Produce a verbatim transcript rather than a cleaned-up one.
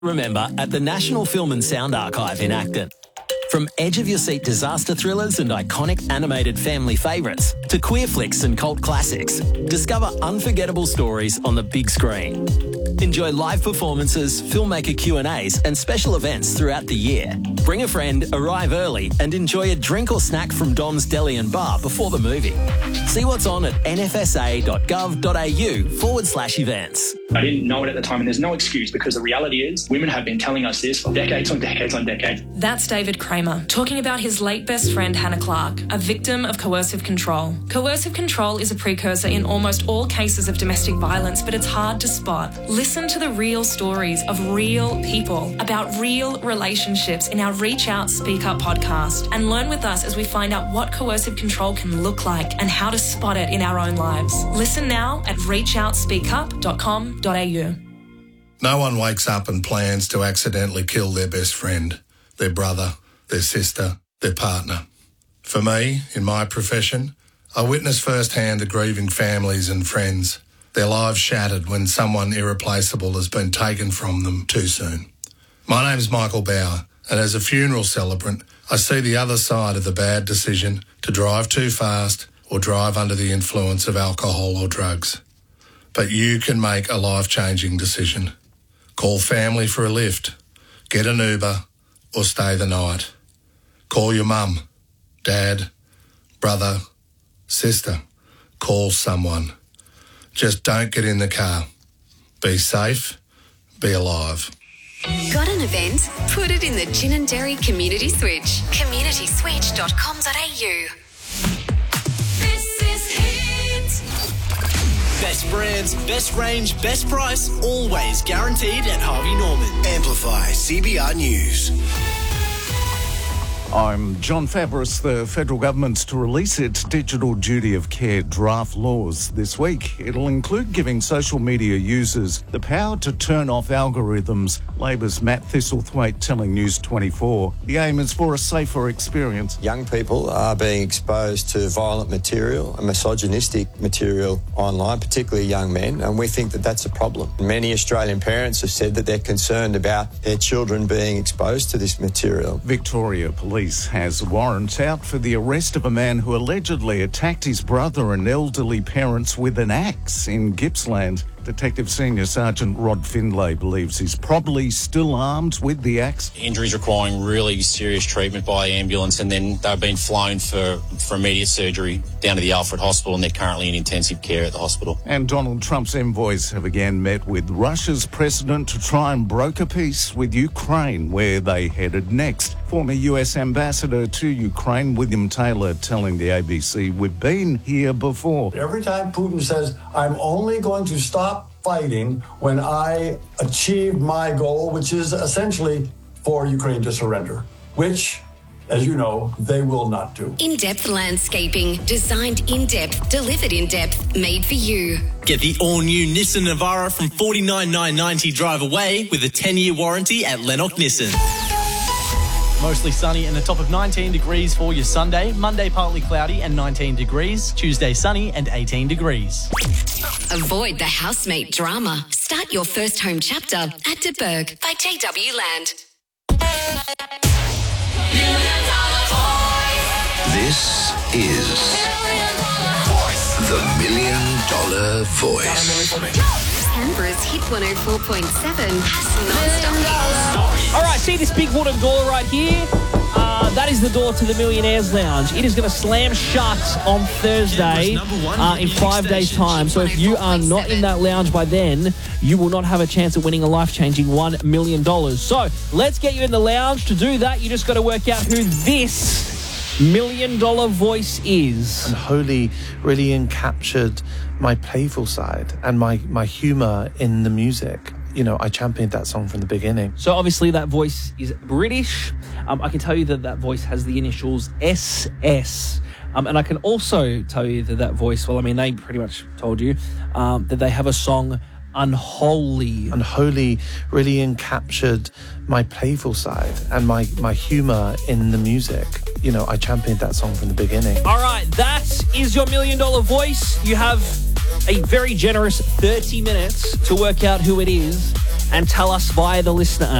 Remember at the National Film and Sound Archive in Acton. From edge-of-your-seat disaster thrillers and iconic animated family favourites to queer flicks and cult classics, discover unforgettable stories on the big screen. Enjoy live performances, filmmaker Q and A's and special events throughout the year. Bring a friend, arrive early and enjoy a drink or snack from Dom's Deli and Bar before the movie. See what's on at nfsa.gov.au forward slash events. I didn't know it at the time, and there's no excuse because the reality is women have been telling us this for decades on decades on decades. That's David Kramer talking about his late best friend Hannah Clark, a victim of coercive control. Coercive control is a precursor in almost all cases of domestic violence, but it's hard to spot. Listen to the real stories of real people about real relationships in our Reach Out, Speak Up podcast, and learn with us as we find out what coercive control can look like and how to spot it in our own lives. Listen now at reach out speak up dot com dot a u. No one wakes up and plans to accidentally kill their best friend, their brother, their sister, their partner. For me, in my profession, I witness firsthand the grieving families and friends, their lives shattered when someone irreplaceable has been taken from them too soon. My name's Michael Bauer, and as a funeral celebrant, I see the other side of the bad decision to drive too fast or drive under the influence of alcohol or drugs. But you can make a life-changing decision. Call family for a lift, get an Uber, or stay the night. Call your mum, dad, brother, sister. Call someone. Just don't get in the car. Be safe, be alive. Got an event? Put it in the Gin and Dairy Community Switch. community switch dot com dot a u. This is Hit. Best brands, best range, best price, always guaranteed at Harvey Norman. Amplify C B R News. I'm John Fabris. The federal government's to release its digital duty of care draft laws this week. It'll include giving social media users the power to turn off algorithms. Labor's Matt Thistlethwaite telling News twenty-four. The aim is for a safer experience. Young people are being exposed to violent material and misogynistic material online, particularly young men, and we think that that's a problem. Many Australian parents have said that they're concerned about their children being exposed to this material. Victoria Police has warrants out for the arrest of a man who allegedly attacked his brother and elderly parents with an axe in Gippsland. Detective Senior Sergeant Rod Findlay believes he's probably still armed with the axe. Injuries requiring really serious treatment by ambulance, and then they've been flown for, for immediate surgery down to the Alfred Hospital, and they're currently in intensive care at the hospital. And Donald Trump's envoys have again met with Russia's president to try and broker peace with Ukraine, where they headed next. Former U S Ambassador to Ukraine, William Taylor, telling the A B C, "We've been here before." Every time Putin says, "I'm only going to stop fighting when I achieve my goal," which is essentially for Ukraine to surrender, which, as you know, they will not do. In-depth landscaping, designed in-depth, delivered in-depth, made for you. Get the all-new Nissan Navara from forty-nine thousand nine hundred ninety drive away with a ten-year warranty at Lennox Nissan. Mostly sunny and a top of nineteen degrees for your Sunday. Monday partly cloudy and nineteen degrees. Tuesday sunny and eighteen degrees. Avoid the housemate drama. Start your first home chapter at De Burgh by J W Land. This is the Million Dollar Voice. Canberra's Hit one oh four point seven has non-stop. All right, see this big wooden door right here? Uh, that is the door to the Millionaires Lounge. It is going to slam shut on Thursday uh, in five days' time. So if you are not in that lounge by then, you will not have a chance at winning a life-changing one million dollars. So let's get you in the lounge. To do that, you just got to work out who this Million Dollar Voice is. And Holy really encaptured my playful side and my, my humour in the music. You know, I championed that song from the beginning. So obviously that voice is British. Um, I can tell you that that voice has the initials S S. Um, and I can also tell you that that voice, well, I mean, they pretty much told you um, that they have a song, Unholy. Unholy really encaptured my playful side and my, my humour in the music. You know, I championed that song from the beginning. All right, that is your Million Dollar Voice. You have a very generous thirty minutes to work out who it is. and tell us via the listener